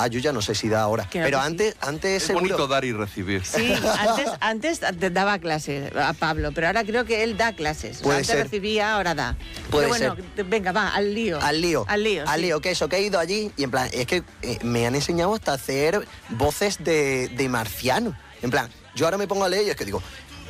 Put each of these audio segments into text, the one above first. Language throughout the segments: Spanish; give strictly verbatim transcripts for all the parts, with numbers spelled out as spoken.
Ah, yo ya no sé si da ahora. Claro pero que antes, sí. antes Es seguro... bonito dar y recibir. Sí, antes, antes te daba clases a Pablo, pero ahora creo que él da clases. O sea, Puede antes ser. recibía, ahora da. Puede pero bueno, ser. venga, va, al lío. Al lío. Al lío, Al sí. lío, que eso, que he ido allí y en plan, es que eh, me han enseñado hasta hacer voces de, de marciano. En plan, yo ahora me pongo a leer y es que digo,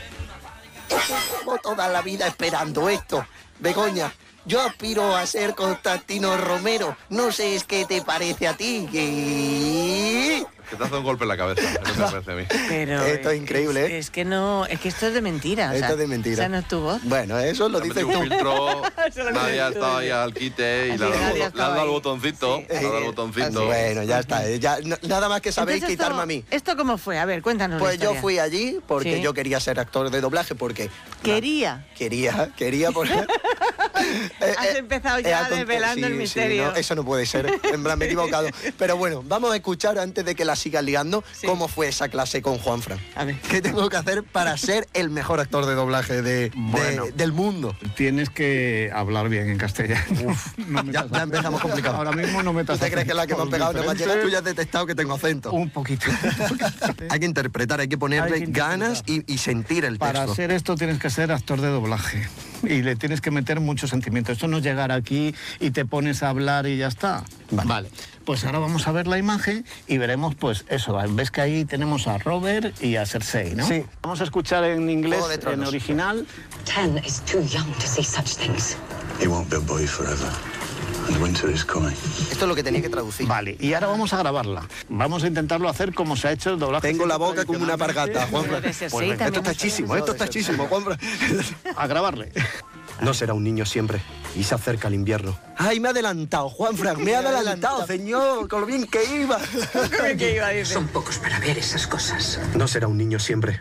llevo toda la vida esperando esto. Begoña, yo aspiro a ser Constantino Romero. No sé, es qué te parece a ti. Que... Que te hace un golpe en la cabeza, es lo que me parece a mí. Pero Esto es increíble, es, ¿eh? es que no, es que esto es de mentira. o Esto sea, es de mentira. Esa no es tu voz. Bueno, eso lo Le dices metí un tú. filtro, Eso lo nadie dices ha tú, estado sí. ahí al quite y Así le ha que dado, nadie ha le ha estado dado al ahí. botoncito. Sí. Le ha dado al Eh, botoncito. Bueno, ya está. eh, Ya, no- nada más que sabéis Entonces, quitarme esto, a mí. ¿Esto cómo fue? A ver, cuéntanos. Pues la yo historia. fui allí porque Sí. yo quería ser actor de doblaje porque... Quería. Quería, quería porque... Eh, Has eh, empezado he ya acon- desvelando el sí, sí, misterio. no, eso no puede ser, en plan me he equivocado. Pero bueno, vamos a escuchar antes de que la sigas ligando Sí. cómo fue esa clase con Juanfran. A ver. ¿Qué tengo que hacer para ser el mejor actor de doblaje de, de- Bueno. del mundo? Tienes que hablar bien en castellano. No Ya, metas- ya empezamos complicado. Ahora mismo no metas ¿Usted cree que la que me han pegado no me ha llegado? Tú ya has detectado que tengo acento. Un poquito. Hay que interpretar, hay que ponerle Hay que interpretar. ganas y, y sentir el Para texto. hacer esto tienes que ser actor de doblaje y le tienes que meter mucho sentimiento. Esto no es llegar aquí y te pones a hablar y ya está. Vale. Pues ahora vamos a ver la imagen y veremos, pues eso. Ves que ahí tenemos a Robert y a Cersei, ¿no? Sí. Vamos a escuchar en inglés, Juego de Tronos. en original. Ten is too young to see such things. He won't be a boy forever. And winter is coming. Esto es lo que tenía que traducir. Vale, y ahora vamos a grabarla. Vamos a intentarlo hacer como se ha hecho el doblaje. Tengo la boca como una tradicionalmente. pargata, Juanfran. Pero de Cersei Pues venga, esto también está hemos chísimo, hablado. esto está chísimo, Juanfran. A grabarle. No será un niño siempre. Y se acerca el invierno. ¡Ay, me ha adelantado, Juanfran! ¡Me ha adelantado, señor! ¡Con lo bien que iba! ¿Qué iba a decir? Son pocos para ver esas cosas. No será un niño siempre.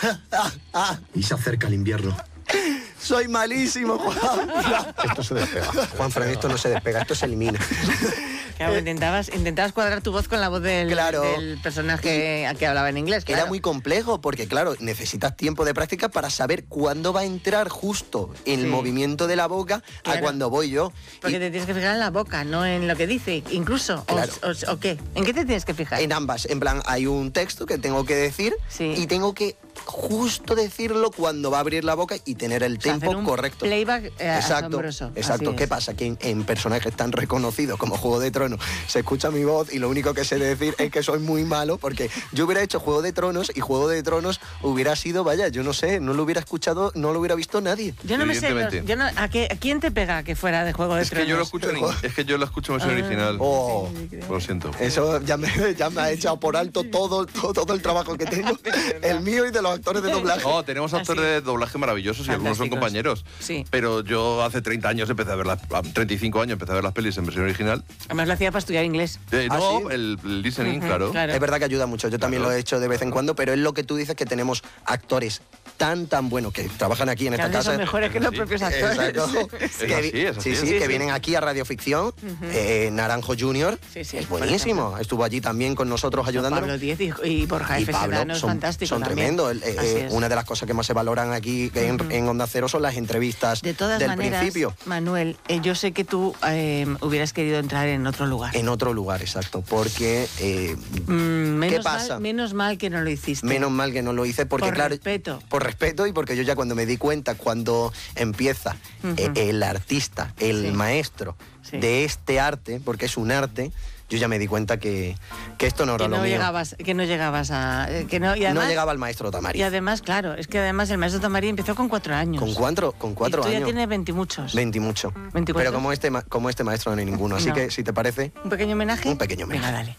Y se acerca el invierno. ¡Soy malísimo, Juanfran! Esto se despega. Juanfran, esto no se despega, esto se elimina. Claro, intentabas, intentabas cuadrar tu voz con la voz del, Claro. del personaje que hablaba en inglés. Claro. Era muy complejo porque, claro, necesitas tiempo de práctica para saber cuándo va a entrar justo el Sí. movimiento de la boca a Claro. cuando voy yo. Porque Y te tienes que fijar en la boca, no en lo que dice, incluso. O- Claro. O, o qué? ¿En qué te tienes que fijar? en ambas, en plan, hay un texto que tengo que decir Sí. y tengo que justo decirlo cuando va a abrir la boca y tener el O sea, tempo hacer un correcto. Playback eh, Exacto, asombroso. exacto. Así ¿Qué es. pasa? Que en, en personajes tan reconocidos como Juego de Tronos se escucha mi voz y lo único que sé decir es que soy muy malo porque yo hubiera hecho Juego de Tronos y Juego de Tronos hubiera sido, vaya, yo no sé, no lo hubiera escuchado, no lo hubiera visto nadie. Yo no me sé. los- Evidentemente. yo no- ¿a, qué- a quién te pega que fuera de Juego de Es que Tronos? yo lo escucho en ing- es que yo lo escucho en versión original. Oh, Lo siento. eso ya me, ya me ha echado por alto todo, todo, todo el trabajo que tengo, el mío y de los actores de doblaje. No, tenemos actores de doblaje maravillosos y algunos son Fantásticos. compañeros. Sí. Pero yo hace treinta años empecé a ver las, a treinta y cinco años empecé a ver las pelis en versión original. Además lo hacía para estudiar inglés. Eh, ¿Ah, no, sí? el, el listening, Ujú, claro. claro. Es verdad que ayuda mucho, yo también Claro. lo he hecho de vez en cuando, pero es lo que tú dices que tenemos actores tan, tan buenos que trabajan aquí en Que a esta veces casa. son mejores que los Sí. propios actores. Exacto. Es Que así, vi- es así, sí, es sí, así. que vienen aquí a Radioficción. eh, Naranjo Junior Sí, sí, es por buenísimo. ejemplo. Estuvo allí también con nosotros ayudándonos. Pablo Díez y, y Borja Y F. Pablo Sedano es son, fantástico son también. tremendos. El- eh, Así es. una de las cosas que más se valoran aquí en, en Onda Cero son las entrevistas De todas del maneras, principio. Manuel, eh, yo sé que tú eh, hubieras querido entrar en otro lugar. En otro lugar, exacto. Porque eh, Mm, menos ¿qué pasa? Mal, menos mal que no lo hiciste. menos mal que no lo hice porque Por claro, respeto. por respeto y porque yo ya cuando me di cuenta cuando empieza Ujú. eh, el artista, el Sí. maestro Sí. de este arte, porque es un arte, yo ya me di cuenta que, que esto no era que lo no mío. llegabas, que no llegabas a, eh, que no, y además, no llegaba el maestro Tamari. Y además, claro, es que además el maestro Tamari empezó con cuatro años. Con cuatro, con cuatro y tú años. ya tienes veintimuchos. Veinti mucho. ¿veinticuatro? Pero como este, ma- como este maestro no hay ninguno. Así No. que si te parece, ¿Un pequeño homenaje? Un pequeño homenaje. Venga, dale.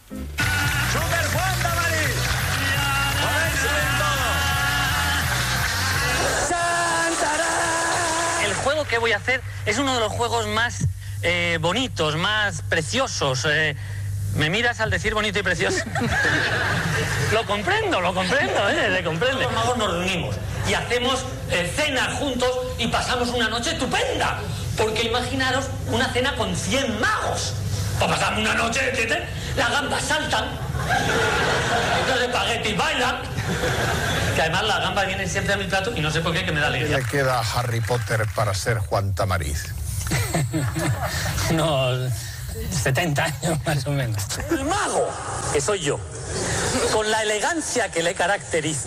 El juego que voy a hacer es uno de los juegos más eh, bonitos, más preciosos. eh. ¿Me miras al decir bonito y precioso? Lo comprendo, lo comprendo, ¿eh? Le comprendo. Los magos nos reunimos y hacemos eh, cena juntos y pasamos una noche estupenda. Porque imaginaros una cena con cien magos. Para pasar una noche, ¿entiendes? Las gambas saltan, los espaguetis bailan. Que además las gambas vienen siempre a mi plato y no sé por qué, que me da alegría. Le queda a Harry Potter para ser Juan Tamariz. No, setenta años más o menos. El mago, que soy yo, con la elegancia que le caracteriza.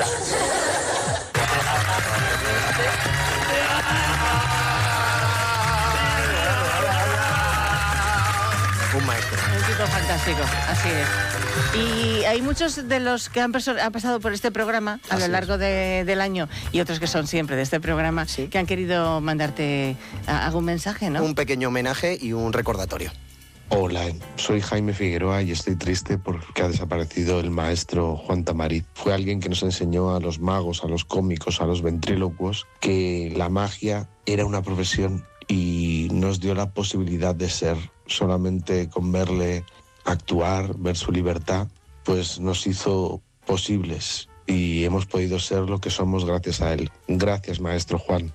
Un maestro. Un tipo fantástico, así es. Y hay muchos de los que han, perso- han pasado por este programa a Así lo es. largo de- del año y otros que son siempre de este programa Sí. que han querido mandarte a- algún mensaje, ¿no? Un pequeño homenaje y un recordatorio. Hola, soy Jaime Figueroa y estoy triste porque ha desaparecido el maestro Juan Tamariz. Fue alguien que nos enseñó a los magos, a los cómicos, a los ventrílocuos que la magia era una profesión y nos dio la posibilidad de ser. Solamente con verle actuar, ver su libertad, pues nos hizo posibles y hemos podido ser lo que somos gracias a él. Gracias, maestro Juan.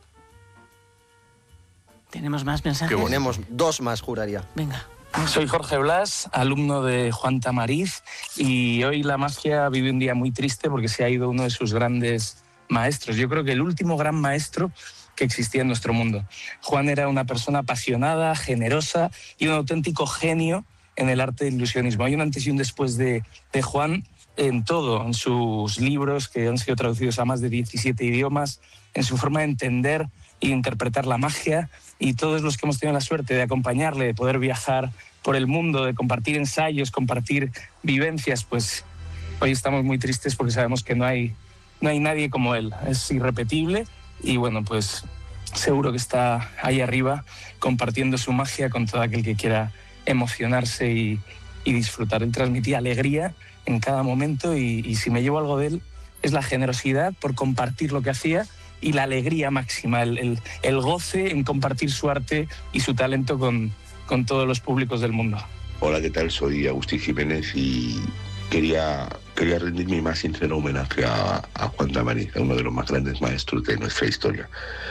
Tenemos más mensajes. Que ponemos dos más, juraría. Venga. Soy Jorge Blas, alumno de Juan Tamariz, y hoy la magia vive un día muy triste porque se ha ido uno de sus grandes maestros. Yo creo que el último gran maestro que existía en nuestro mundo. Juan era una persona apasionada, generosa y un auténtico genio en el arte del ilusionismo. Hay un antes y un después de, de Juan en todo, en sus libros que han sido traducidos a más de diecisiete idiomas, en su forma de entender e interpretar la magia, y todos los que hemos tenido la suerte de acompañarle, de poder viajar por el mundo, de compartir ensayos, compartir vivencias, pues hoy estamos muy tristes porque sabemos que no hay, no hay nadie como él. Es irrepetible y bueno, pues seguro que está ahí arriba compartiendo su magia con todo aquel que quiera emocionarse y, y disfrutar. Él transmitía alegría en cada momento y, y si me llevo algo de él es la generosidad por compartir lo que hacía y la alegría máxima, el, el, el goce en compartir su arte y su talento con, con todos los públicos del mundo. Hola, ¿qué tal? Soy Agustín Jiménez y quería, quería rendir mi más sincero homenaje a, a Juan Tamariz, a uno de los más grandes maestros de nuestra historia.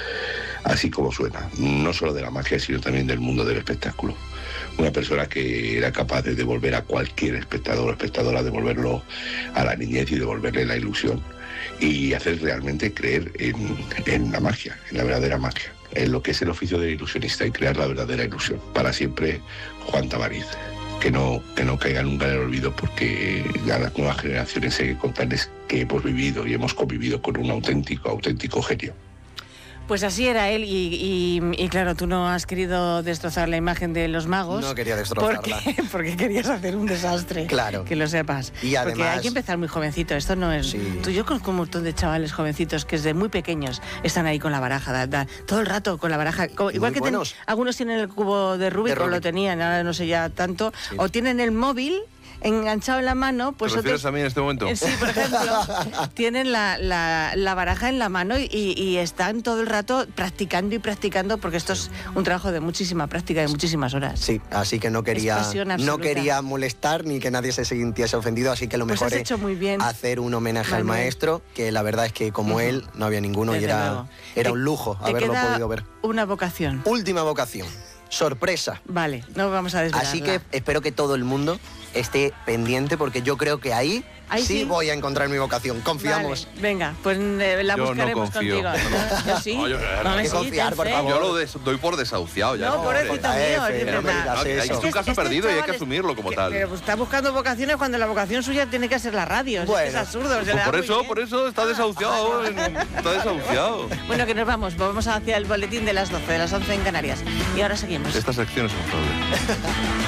Así como suena, no solo de la magia, sino también del mundo del espectáculo. Una persona que era capaz de devolver a cualquier espectador o espectadora, devolverlo a la niñez y devolverle la ilusión y hacer realmente creer en, en la magia, en la verdadera magia, en lo que es el oficio del ilusionista y crear la verdadera ilusión. Para siempre, Juan Tamariz. Que no, que no caiga nunca en el olvido, porque a las nuevas generaciones hay que contarles que hemos vivido y hemos convivido con un auténtico, auténtico genio. Pues así era él y, y, y claro, tú no has querido destrozar la imagen de los magos. No quería destrozarla. Porque, porque querías hacer un desastre. Claro. Que lo sepas. Y además... Porque hay que empezar muy jovencito. Esto no es... Sí. Tú, yo conozco un montón de chavales jovencitos que desde muy pequeños están ahí con la baraja. Da, da, todo el rato con la baraja. Como, igual que ten, algunos tienen el cubo de Rubik, de Rubik, o lo tenían, ahora no sé ya tanto. Sí. O tienen el móvil enganchado en la mano, pues... ¿Te refieres otros, a mí en este momento? Sí, por ejemplo, tienen la, la, la baraja en la mano y, y están todo el rato practicando y practicando, porque esto es un trabajo de muchísima práctica, de muchísimas horas. Sí, así que no quería, no quería molestar ni que nadie se sintiese ofendido, así que lo pues mejor has hecho muy bien. es hacer un homenaje vale. al maestro, que la verdad es que como uh-huh. él no había ninguno. Desde y era, era un lujo te haberlo queda podido ver. Una vocación. Última vocación. Sorpresa. Vale, no vamos a desvelarla. Así que espero que todo el mundo esté pendiente, porque yo creo que ahí, ahí sí, sí voy a encontrar mi vocación. Confiamos. Vale, venga, pues eh, la yo buscaremos no confío. contigo. ¿No? Yo sí. No, yo, no, hay que sí, confiar, por favor. Yo lo des, doy por desahuciado ya. No, no pobrecito mío, es no me digas es, eso. es un caso este perdido y hay que es, asumirlo como que, tal. Pero pues, está buscando vocaciones cuando la vocación suya tiene que ser la radio. Bueno, es, que es absurdo. Pues por eso, por eso está desahuciado. Ah, vale, vale. Está desahuciado. Bueno, que nos vamos. Vamos hacia el boletín de las doce, de las once en Canarias. Y ahora seguimos. Esta sección es un problema.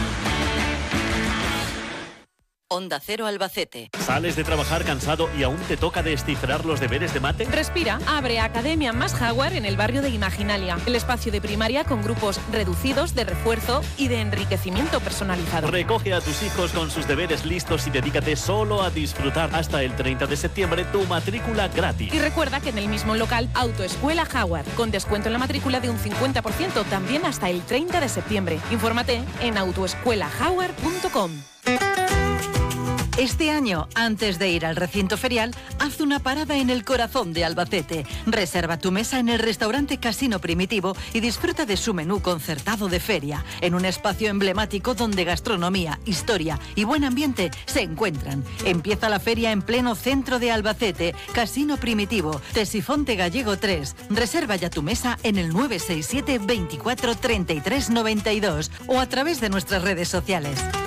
Onda Cero Albacete. ¿Sales de trabajar cansado y aún te toca descifrar los deberes de mate? Respira. Abre Academia Más Jaguar en el barrio de Imaginalia. El espacio de primaria con grupos reducidos de refuerzo y de enriquecimiento personalizado. Recoge a tus hijos con sus deberes listos y dedícate solo a disfrutar. Hasta el treinta de septiembre tu matrícula gratis. Y recuerda que en el mismo local Autoescuela Jaguar, con descuento en la matrícula de un cincuenta por ciento también hasta el treinta de septiembre. Infórmate en autoescuela jaguar punto com. Este año, antes de ir al recinto ferial, haz una parada en el corazón de Albacete. Reserva tu mesa en el restaurante Casino Primitivo y disfruta de su menú concertado de feria, en un espacio emblemático donde gastronomía, historia y buen ambiente se encuentran. Empieza la feria en pleno centro de Albacete. Casino Primitivo, Tesifonte Gallego tres. Reserva ya tu mesa en el nueve seis siete, veinticuatro, treinta y tres noventa y dos o a través de nuestras redes sociales.